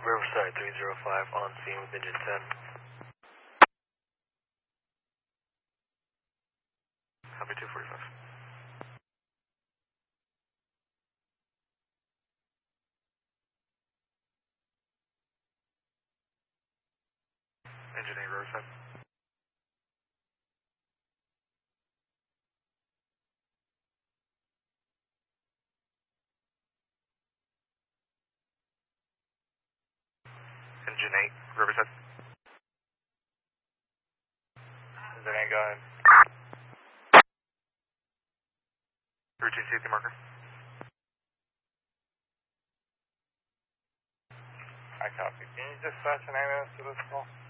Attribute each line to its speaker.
Speaker 1: Riverside 305 on scene with engine 10. Copy 245. Engine 8 Riverside. Engine 8 Riverside. Engine 8, go ahead. Routine safety marker. I copy. Can you dispatch an ambulance to this call?